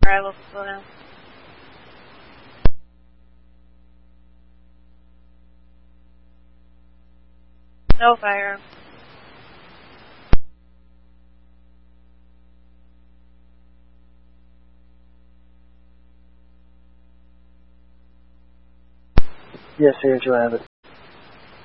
arrival, slow down. No firearm. Yes, here, you have it.